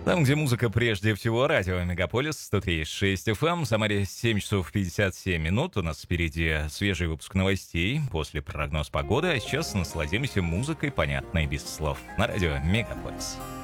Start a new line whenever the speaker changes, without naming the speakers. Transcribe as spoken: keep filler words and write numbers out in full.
Там, где музыка прежде всего, радио Мегаполис сто три и шесть эф эм. В Самаре семь часов пятьдесят семь минут. У нас впереди свежий выпуск новостей, после прогноз погоды. А сейчас насладимся музыкой, понятной без слов, на радио Мегаполис.